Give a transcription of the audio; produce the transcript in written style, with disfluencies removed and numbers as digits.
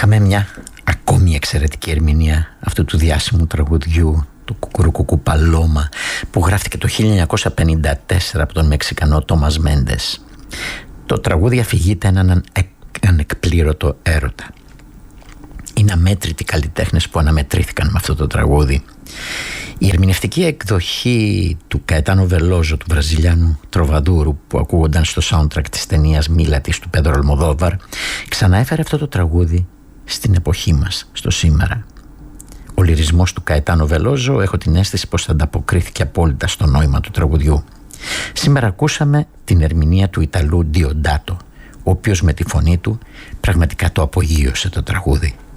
Είχαμε μια ακόμη εξαιρετική ερμηνεία αυτού του διάσημου τραγουδιού, του Κουκουρουκουκού Παλώμα, που γράφτηκε το 1954 από τον Μεξικανό Τόμας Μέντες. Το τραγούδι αφηγείται έναν ανεκπλήρωτο έρωτα. Είναι αμέτρητοι καλλιτέχνες που αναμετρήθηκαν με αυτό το τραγούδι. Η ερμηνευτική εκδοχή του Καετάνο Βελόζο, του Βραζιλιάνου τροβαδούρου, που ακούγονταν στο soundtrack της ταινίας Μίλα της του Πέδρο Αλμοδόβαρ, ξαναέφερε αυτό το τραγούδι στην εποχή μας, στο σήμερα. Ο λυρισμός του Καετάνο Βελόζο έχω την αίσθηση πως ανταποκρίθηκε απόλυτα στο νόημα του τραγουδιού. Σήμερα ακούσαμε την ερμηνεία του Ιταλού Ντιοντάτο, ο οποίος με τη φωνή του πραγματικά το απογείωσε το τραγούδι.